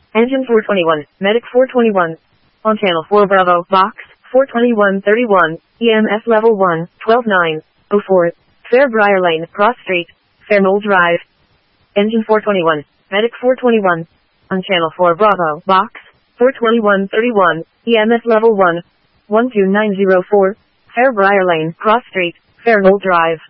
Engine 421, Medic 421. On channel 4 Bravo, box 42131, EMS level 1, 12904, Fairbriar Lane, Cross Street, Fairknoll Drive. Engine 421, Medic 421. On channel 4 Bravo, box 42131, EMS level 1, 12904, Fairbriar Lane, Cross Street, Fairknoll Drive.